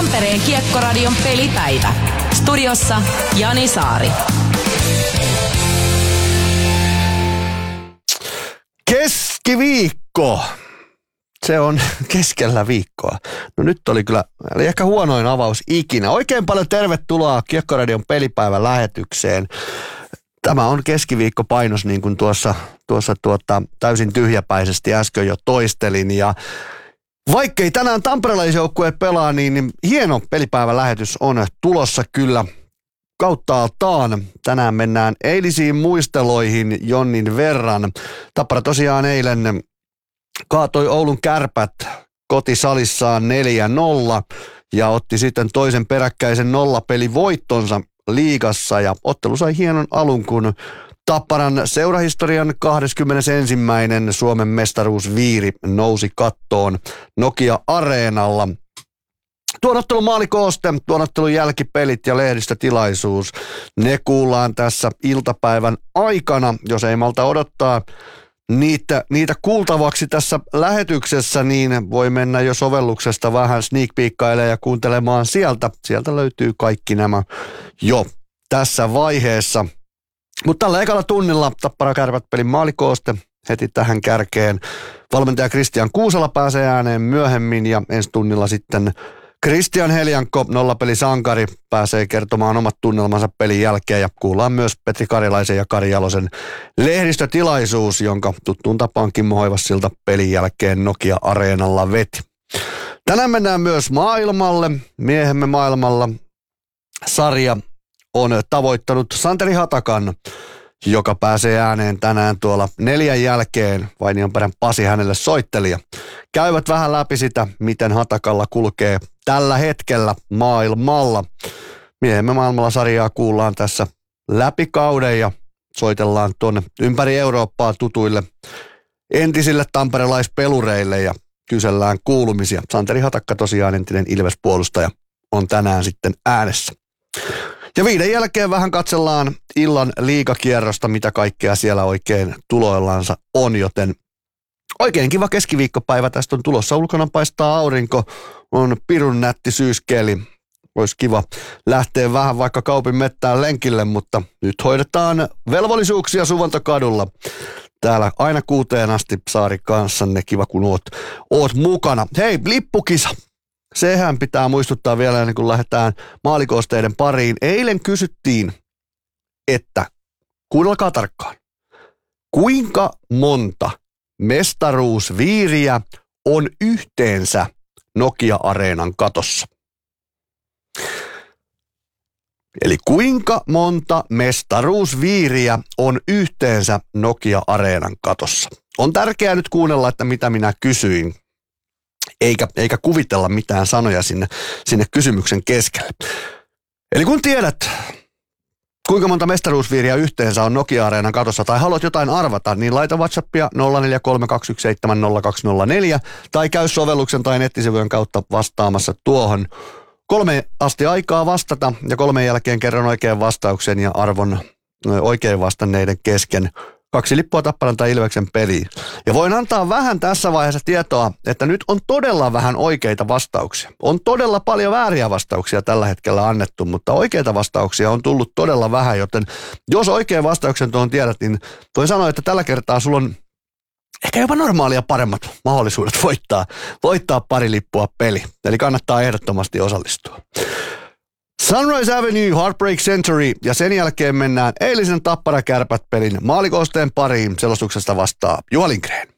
Tampereen Kiekkoradion pelipäivä. Studiossa Jani Saari. Keskiviikko. Se on keskellä viikkoa. No nyt oli kyllä ehkä huonoin avaus ikinä. Oikein paljon tervetuloa Kiekkoradion pelipäivän lähetykseen. Tämä on keskiviikko painos, niin kuin tuossa täysin tyhjäpäisesti äsken jo toistelin. Ja vaikkei tänään tamperelaisjoukkue pelaa, niin hieno pelipäivän lähetys on tulossa kyllä kauttaaltaan. Tänään mennään eilisiin muisteloihin jonnin verran. Tappara tosiaan eilen kaatoi Oulun Kärpät kotisalissaan 4-0 ja otti sitten toisen peräkkäisen nollapelivoittonsa liigassa ja ottelu sai hienon alun, kun Tapparan seurahistorian 21. Suomen mestaruusviiri nousi kattoon Nokia-areenalla. Tuon ottelun maalikooste, tuon ottelun jälkipelit ja lehdistötilaisuus, ne kuullaan tässä iltapäivän aikana. Jos ei malta odottaa niitä kuultavaksi tässä lähetyksessä, niin voi mennä jo sovelluksesta vähän sneak peekkailemaan ja kuuntelemaan sieltä. Sieltä löytyy kaikki nämä jo tässä vaiheessa. Mutta tällä ekalla tunnilla Tappara Kärpät pelin maalikooste heti tähän kärkeen. Valmentaja Kristian Kuusala pääsee ääneen myöhemmin ja ensi tunnilla sitten Kristian Heliankko, nollapelisankari, pääsee kertomaan omat tunnelmansa pelin jälkeen ja kuullaan myös Petri Karilaisen ja Kari Jalosen lehdistötilaisuus, jonka tuttuun tapaan Kimmo Hoivassilta pelin jälkeen Nokia-areenalla veti. Tänään mennään myös maailmalle, miehemme maailmalla. Sarja on tavoittanut Santeri Hatakan, joka pääsee ääneen tänään tuolla 4 jälkeen. Vainionperän Pasi hänelle soitteli ja käyvät vähän läpi sitä, miten Hatakalla kulkee tällä hetkellä maailmalla. Miehemme maailmalla sarjaa kuullaan tässä läpi kauden ja soitellaan tuonne ympäri Eurooppaa tutuille entisille tamperelaispelureille ja kysellään kuulumisia. Santeri Hatakka tosiaan entinen Ilves-puolustaja on tänään sitten äänessä. Ja 5 jälkeen vähän katsellaan illan liigakierrosta, mitä kaikkea siellä oikein tuloillansa on, joten oikein kiva keskiviikkopäivä tästä on tulossa. Ulkona paistaa aurinko, on pirun nätti syyskeli. Olisi kiva lähteä vähän vaikka kaupin mettään lenkille, mutta nyt hoidetaan velvollisuuksia Suvantokadulla. Täällä aina 6 asti Saari kanssanne, kiva kun oot mukana. Hei, lippukisa! Sehän pitää muistuttaa vielä ennen kuin lähdetään maalikoosteiden pariin. Eilen kysyttiin, että kuunnelkaa tarkkaan, kuinka monta mestaruusviiriä on yhteensä Nokia-areenan katossa? Eli kuinka monta mestaruusviiriä on yhteensä Nokia-areenan katossa? On tärkeää nyt kuunnella, että mitä minä kysyin. Eikä kuvitella mitään sanoja sinne kysymyksen keskelle. Eli kun tiedät, kuinka monta mestaruusviiriä yhteensä on Nokia-areenan katossa tai haluat jotain arvata, niin laita WhatsAppia 0432170204 tai käy sovelluksen tai nettisivujen kautta vastaamassa tuohon. 3 asti aikaa vastata ja 3 jälkeen kerron oikean vastauksen ja arvon oikein vastanneiden kesken 2 lippua Tapparan tai Ilveksen peliin. Ja voin antaa vähän tässä vaiheessa tietoa, että nyt on todella vähän oikeita vastauksia. On todella paljon vääriä vastauksia tällä hetkellä annettu, mutta oikeita vastauksia on tullut todella vähän, joten jos oikein vastauksen tuohon tiedät, niin voin sanoa, että tällä kertaa sulla on ehkä jopa normaalia paremmat mahdollisuudet voittaa pari lippua peli. Eli kannattaa ehdottomasti osallistua. Sunrise Avenue, Heartbreak Century ja sen jälkeen mennään eilisen Tappara Kärpät pelin maalikoosteen pariin. Selostuksesta vastaa Juha Lindgren.